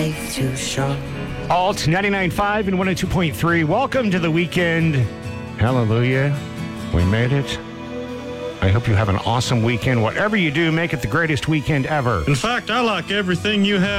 Too short. Alt 99.5 and 102.3. Welcome to the weekend. Hallelujah. We made it. I hope you have an awesome weekend. Whatever you do, make it the greatest weekend ever. In fact, I like everything you have